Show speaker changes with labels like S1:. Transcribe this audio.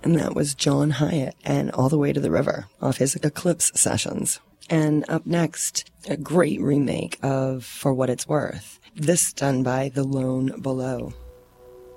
S1: And that was John Hiatt and All the Way to the River off his Eclipse sessions. And up next, a great remake of For What It's Worth. This done by The Lone Below.